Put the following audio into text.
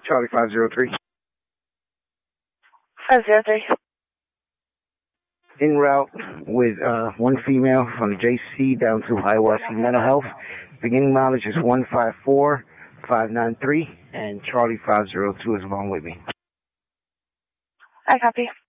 Charlie 503. 503. En route with one female from the JC down to Hiawassee Mental Health. Beginning mileage is 154,593, and Charlie 502 is along with me. I copy.